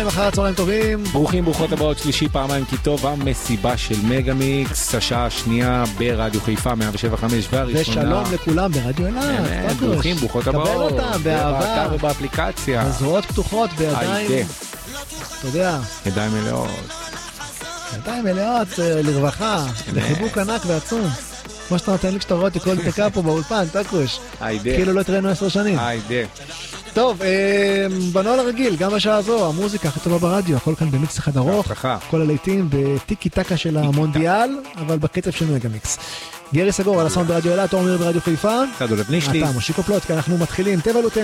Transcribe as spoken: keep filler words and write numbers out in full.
אחר הצהריים טובים. ברוכים ברוכות הבאות, שלישי פעמיים כי טוב, המסיבה של מגה מיקס, השעה השנייה ברדיו חיפה מאה שבע וחמש והראשונה. ושלום לכולם ברדיו אילת. ברוכים ברוכות הבאות. קבל אותם באהבה. באתר ובאפליקציה. הזרועות פתוחות בידיים. אתה יודע. ידיים מלאות. ידיים מלאות לרווחה, לחיבוק ענק ועצום. כמו שאתה נותן לי כשאתה רואה אותי כל דקה פה באולפן, תקוש. היידה. כאילו לא תראינו עשר שנים. היידה. טוב, בנועל הרגיל, גם בשעה הזו, המוזיקה הכי טובה ברדיו, הכל כאן במיקס אחד ארוך, כל הלהיטים בטיקי טקה של המונדיאל, אבל בקצב של מגה מיקס. גרי סגור על הסאונד ברדיו אילת, אור מיר ברדיו חיפה. תדו לבנישלי. אתה מושיקו פלוט, כי אנחנו מתחילים, טבע לוטן.